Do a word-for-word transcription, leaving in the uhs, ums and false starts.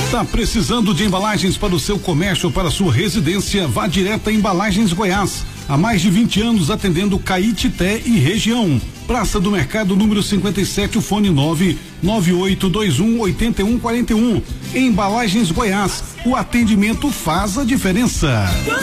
Tá precisando de embalagens para o seu comércio ou para a sua residência? Vá direto a Embalagens Goiás. Há mais de vinte anos atendendo Caetité e região. Praça do Mercado, número cinquenta e sete, o fone nove nove oito dois um oito um quatro um. Embalagens Goiás, o atendimento faz a diferença.